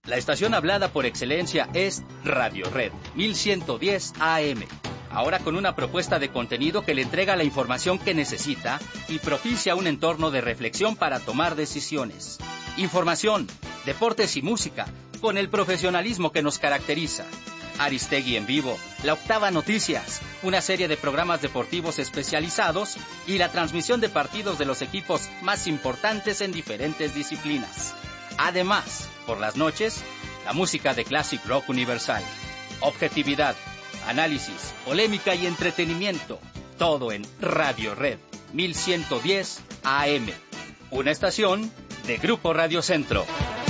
La estación hablada por excelencia es Radio Red 1110 AM. Ahora con una propuesta de contenido que le entrega la información que necesita y propicia un entorno de reflexión para tomar decisiones. Información, deportes y música, con el profesionalismo que nos caracteriza. Aristegui en vivo, La Octava Noticias, una serie de programas deportivos especializados y la transmisión de partidos de los equipos más importantes en diferentes disciplinas. Además, por las noches, la música de Classic Rock Universal. Objetividad, análisis, polémica y entretenimiento. Todo en Radio Red 1110 AM. Una estación de Grupo Radio Centro.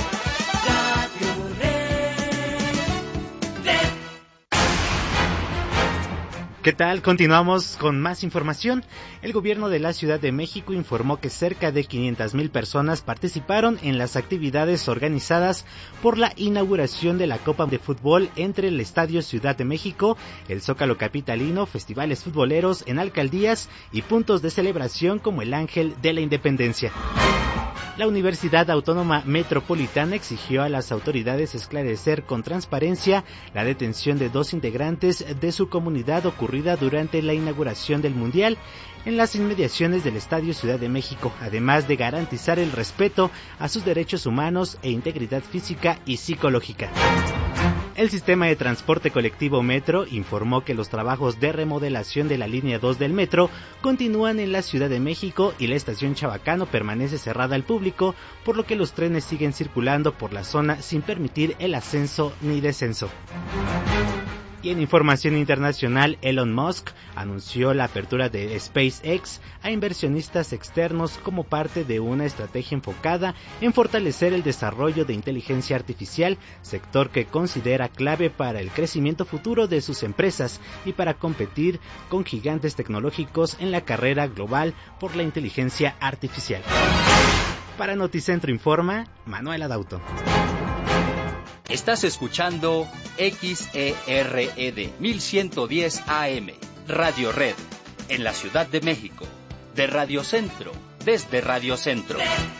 ¿Qué tal? Continuamos con más información. El gobierno de la Ciudad de México informó que cerca de 500,000 personas participaron en las actividades organizadas por la inauguración de la Copa de Fútbol entre el Estadio Ciudad de México, el Zócalo Capitalino, festivales futboleros en alcaldías y puntos de celebración como el Ángel de la Independencia. La Universidad Autónoma Metropolitana exigió a las autoridades esclarecer con transparencia la detención de 2 integrantes de su comunidad ocurrida durante la inauguración del Mundial en las inmediaciones del Estadio Ciudad de México, además de garantizar el respeto a sus derechos humanos e integridad física y psicológica. El sistema de transporte colectivo Metro informó que los trabajos de remodelación de la línea 2 del metro continúan en la Ciudad de México y la estación Chabacano permanece cerrada al público, por lo que los trenes siguen circulando por la zona sin permitir el ascenso ni descenso. Y en información internacional, Elon Musk anunció la apertura de SpaceX a inversionistas externos como parte de una estrategia enfocada en fortalecer el desarrollo de inteligencia artificial, sector que considera clave para el crecimiento futuro de sus empresas y para competir con gigantes tecnológicos en la carrera global por la inteligencia artificial. Para Noticentro Informa, Manuel Adauto. Estás escuchando XERED 1110 AM, Radio Red, en la Ciudad de México, de Radio Centro, desde Radio Centro.